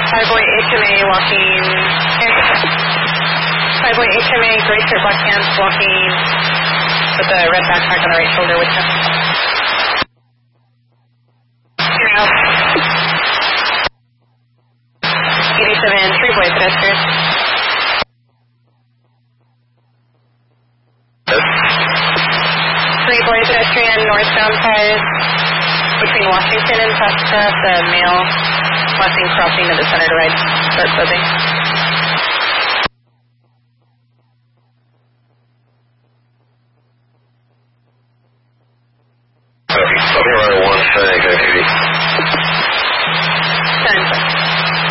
Boy HMA walking. Boy HMA, gray shirt, black pants, walking with a red backpack on the right shoulder with him. You're out. 87, 3 boy pedestrian. 3 boy pedestrian, northbound cars between Washington and Pascrest, male watching crossing to the center to right, start closing.